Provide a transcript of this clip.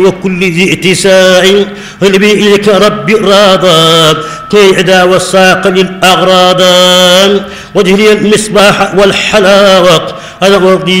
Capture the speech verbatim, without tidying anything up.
وكل ذي اتساع غلبي إليك ربي راضا كي عدا والساق للأغراض وجهلي المصباح والحلاوق هذا